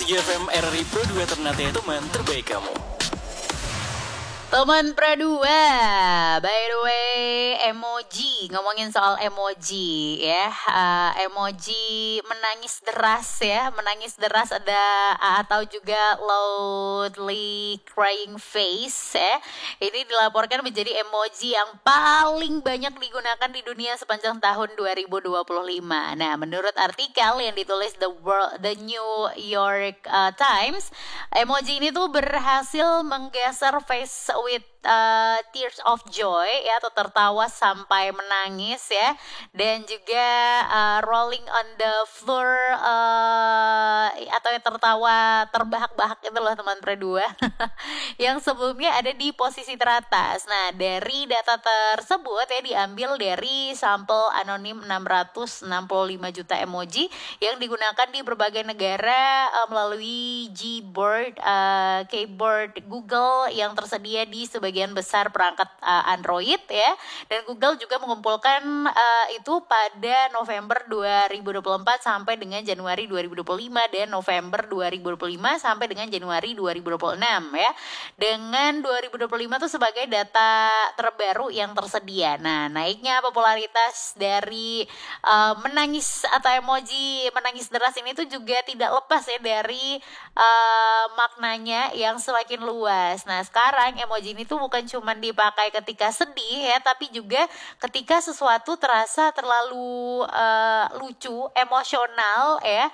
GFM RRI Pro 2 Ternate teman terbaik kamu. Teman Pradua, by the way, emoji, ngomongin soal emoji ya, emoji menangis deras ya, menangis deras ada atau juga loudly crying face ya, ini dilaporkan menjadi emoji yang paling banyak digunakan di dunia sepanjang tahun 2025. Nah, menurut artikel yang ditulis The New York Times, emoji ini tuh berhasil menggeser face with tears of joy ya, atau tertawa sampai menangis ya, dan juga rolling on the floor atau yang tertawa terbahak-bahak itu loh teman Pradua yang sebelumnya ada di posisi teratas. Nah, dari data tersebut ya diambil dari sampel anonim 665 juta emoji yang digunakan di berbagai negara melalui Gboard, keyboard Google yang tersedia di sebagian besar perangkat Android ya, dan Google juga mengumpulkan itu pada November 2024 sampai dengan Januari 2025 dan November 2025 sampai dengan Januari 2026 ya, dengan 2025 itu sebagai data terbaru yang tersedia. Nah, naiknya popularitas dari menangis atau emoji menangis deras ini tuh juga tidak lepas ya dari maknanya yang semakin luas. Nah, sekarang emoji ini tuh bukan cuma dipakai ketika sedih ya, tapi juga ketika sesuatu terasa terlalu lucu, emosional ya,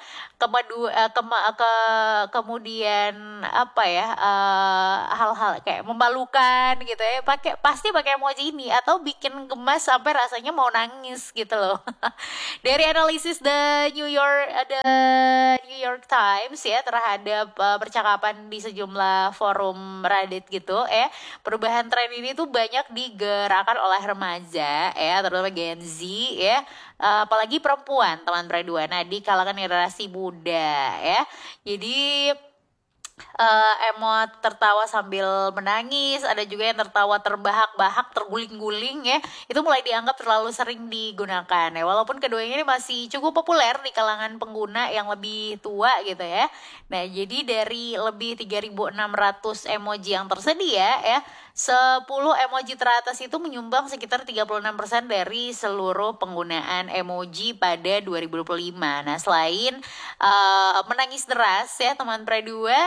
kemudian apa ya, hal-hal kayak memalukan gitu ya, pasti pakai emoji ini, atau bikin gemas sampai rasanya mau nangis gitu loh. Dari analisis The New York Times ya terhadap percakapan di sejumlah forum Reddit gitu ya, perubahan tren ini tuh banyak digerakkan oleh remaja ya, terutama Gen Z ya, apalagi perempuan teman Pradua. Nah, di kalangan generasi muda ya, jadi emot tertawa sambil menangis, ada juga yang tertawa terbahak-bahak, terguling-guling ya, itu mulai dianggap terlalu sering digunakan ya, walaupun keduanya ini masih cukup populer di kalangan pengguna yang lebih tua gitu ya. Nah, jadi dari lebih 3.600 emoji yang tersedia ya, 10 emoji teratas itu menyumbang sekitar 36% dari seluruh penggunaan emoji pada 2025. Nah, selain menangis deras ya teman Pradua,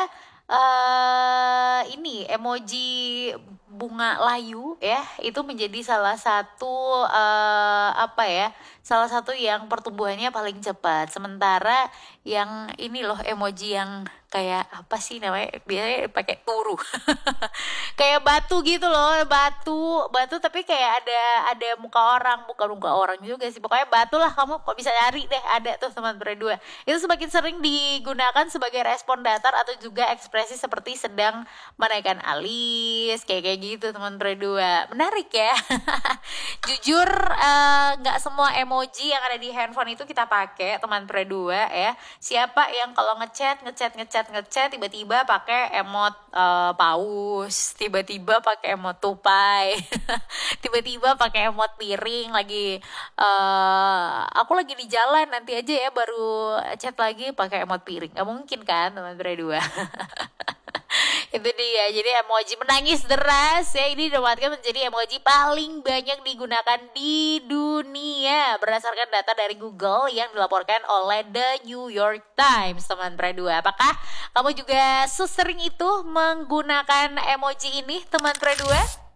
ini emoji bunga layu ya, itu menjadi salah satu salah satu yang pertumbuhannya paling cepat. Sementara yang ini loh, emoji yang kayak apa sih namanya, biasanya pakai turu kayak batu gitu loh, batu tapi kayak ada muka orang, bukan muka orang juga sih, pokoknya batu lah, kamu kok bisa cari deh, ada tuh teman Berdua. Itu semakin sering digunakan sebagai respon datar atau juga ekspresi seperti sedang menaikkan alis, kayak gitu teman Berdua. Menarik ya. Jujur nggak semua emoji yang ada di handphone itu kita pakai teman Berdua ya. Siapa yang kalau ngechat tiba-tiba pakai emot paus, tiba-tiba pakai emot tupai, tiba-tiba pakai emot piring, lagi aku lagi di jalan, nanti aja ya baru chat lagi pakai emot piring. Gak mungkin kan teman Berdua. Itu dia, jadi emoji menangis deras ya, ini dinobatkan menjadi emoji paling banyak digunakan di dunia berdasarkan data dari Google yang dilaporkan oleh The New York Times teman Pradua. Apakah kamu juga sesering itu menggunakan emoji ini teman Pradua?